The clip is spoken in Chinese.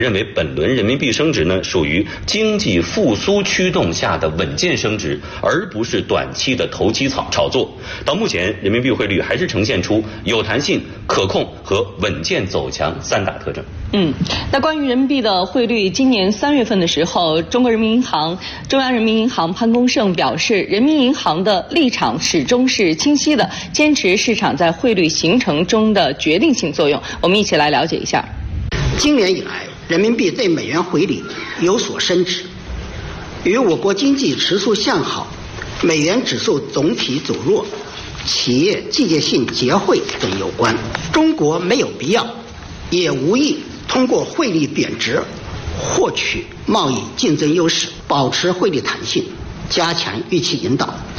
认为本轮人民币升值呢，属于经济复苏驱动下的稳健升值，而不是短期的投机炒作。到目前，人民币汇率还是呈现出有弹性、可控和稳健走强三大特征。 那关于人民币的汇率，今年3月份的时候，中央人民银行潘功胜表示，人民银行的立场始终是清晰的，坚持市场在汇率形成中的决定性作用。我们一起来了解一下。 今年以来，人民币对美元汇率有所升值，与我国经济持续向好、美元指数总体走弱、企业季节性结汇等有关。中国没有必要，也无意通过汇率贬值获取贸易竞争优势，保持汇率弹性，加强预期引导。